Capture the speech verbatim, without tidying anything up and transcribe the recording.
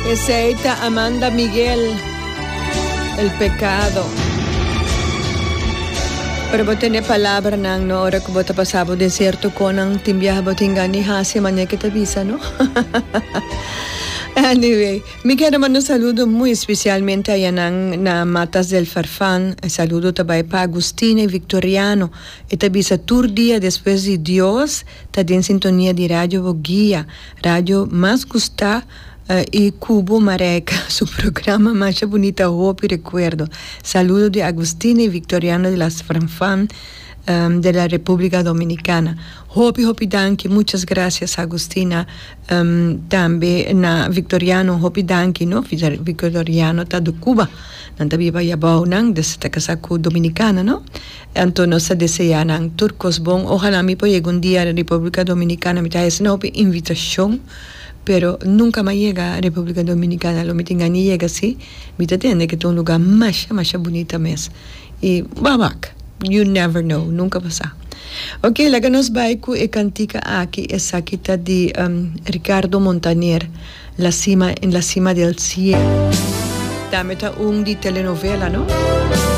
Eseita Amanda Miguel, El Pecado. Pero vos tenés palabra, nang, no, ahora que vos te pasaba desierto con ang timbiaja botingani hasi mañana que te avisa, ¿no? Anyway, me quiero mandar un saludo muy especialmente a Yanang na Matas del Farfán. Un saludo también para Agustina y Victoriano. Y te avisa tur día después de Dios, está en sintonía de Radio Boguía, radio más gusta. Uh, y Cubo Mareca, su programa más bonita, Hope y Recuerdo. Saludos de Agustina y Victoriano de las Farfán um, de la República Dominicana. Hope y Hope Danki, muchas gracias Agustina. Um, también na Victoriano, Hope Danki, ¿no? Victoriano está de Cuba. Nanta viva ya baunan de esta casa dominicana, ¿no? Entonces nos desean turcos bon. Ojalá me pueda llegar un día a la República Dominicana. Me trae una invitación. Pero nunca más llega a República Dominicana, lo me tenga ni llega así, me tiene que es un lugar más, más bonito mes. Y babak, you never know, nunca pasa. Ok, la que nos va a e cantica aquí es aquí de um, Ricardo Montaner, la cima, en la cima del cielo. Dame un de telenovela, ¿no?